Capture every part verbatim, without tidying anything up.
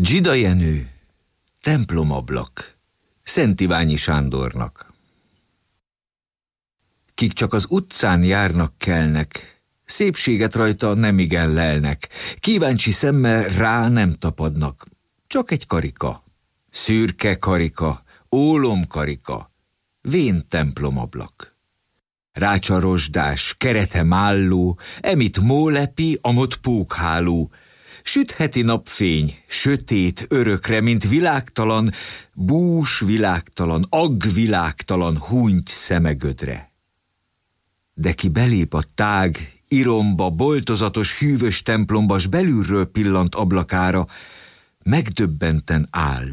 Dzsida Jenő, templomablak, Szent Iványi Sándornak. Kik csak az utcán járnak, kelnek, szépséget rajta nemigen lelnek, kíváncsi szemmel rá nem tapadnak, csak egy karika, szürke karika, ólomkarika, vén templomablak. Rácsa rozsdás, kerete málló, emit mólepi, amott pókháló, sütheti napfény, sötét örökre, mint világtalan, bús világtalan, agg világtalan húnyt szemegödre. De ki belép a tág, iromba, boltozatos, hűvös templomba, s belülről pillant ablakára, megdöbbenten áll,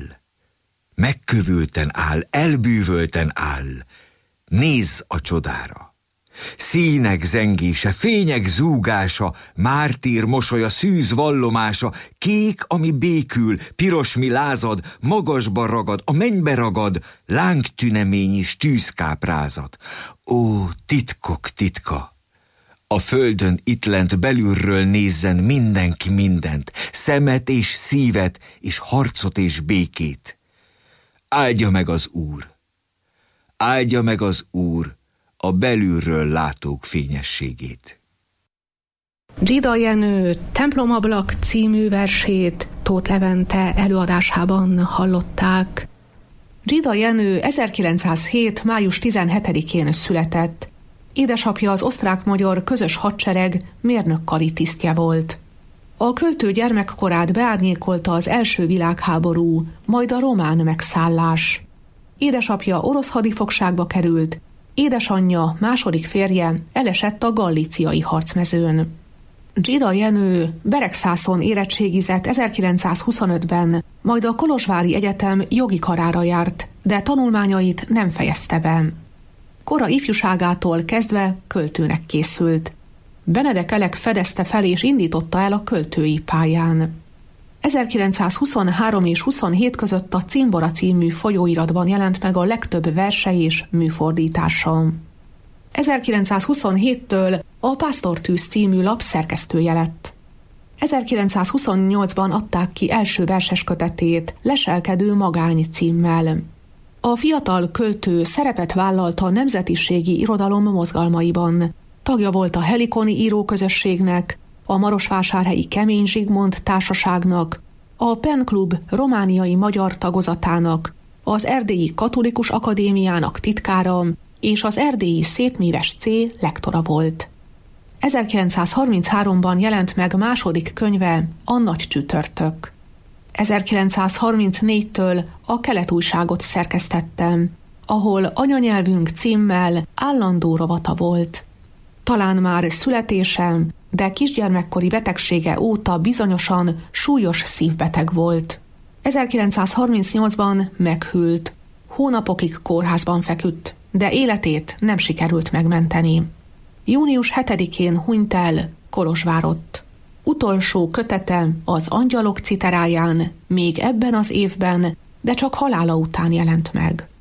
megkövülten áll, elbűvölten áll, nézz a csodára. Színek zengése, fények zúgása, mártír mosolya, szűz vallomása, kék, ami békül, piros, mi lázad, magasba ragad, a mennybe ragad, lángtünemény is tűzkáprázat. Ó, titkok titka! A földön itt lent belülről nézzen mindenki mindent, szemet és szívet, és harcot és békét. Áldja meg az Úr! Áldja meg az Úr a belülről látók fényességét. Dzsida Jenő Templomablak című versét Tóth Levente előadásában hallották. Dzsida Jenő ezerkilencszázhét. május tizenhetedikén született. Édesapja az osztrák-magyar közös hadsereg mérnökkari tisztje volt. A költő gyermekkorát beárnyékolta az első világháború, majd a román megszállás. Édesapja orosz hadifogságba került, édesanyja, második férje elesett a gallíciai harcmezőn. Dzsida Jenő Beregszászon érettségizett ezerkilencszázhuszonötben, majd a kolozsvári egyetem jogi karára járt, de tanulmányait nem fejezte be. Kora ifjúságától kezdve költőnek készült. Benedek Elek fedezte fel és indította el a költői pályán. ezerkilencszázhuszonhárom és huszonhét között a Cimbora című folyóiratban jelent meg a legtöbb verse és műfordítása. ezerkilencszázhuszonhéttől a Pásztortűz című lap szerkesztője lett. ezerkilencszázhuszonnyolcban adták ki első verses kötetét Leselkedő magány címmel. A fiatal költő szerepet vállalt a nemzetiségi irodalom mozgalmaiban. Tagja volt a Helikoni íróközösségnek, a Marosvásárhelyi Kemény Zsigmond társaságnak, a Pen Klub romániai magyar tagozatának, az Erdélyi Katolikus Akadémiának titkára és az Erdélyi Szépmíves C lektora volt. ezerkilencszázharmincháromban jelent meg második könyve, A Nagy Csütörtök. ezerkilencszázharmincnégytől a Kelet újságot szerkesztettem, ahol Anyanyelvünk címmel állandó rovata volt. Talán már születésem, de kisgyermekkori betegsége óta bizonyosan súlyos szívbeteg volt. ezerkilencszázharmincnyolcban meghűlt, hónapokig kórházban feküdt, de életét nem sikerült megmenteni. június hetedikén hunyt el Kolozsvárott. Utolsó kötete az Angyalok citeráján még ebben az évben, de csak halála után jelent meg.